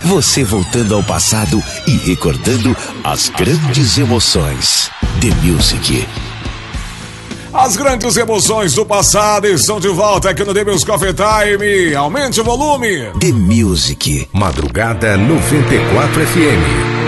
Você voltando ao passado e recordando as grandes emoções. The Music. As grandes emoções do passado estão de volta aqui no The Music Coffee Time. Aumente o volume. The Music. Madrugada 94 FM.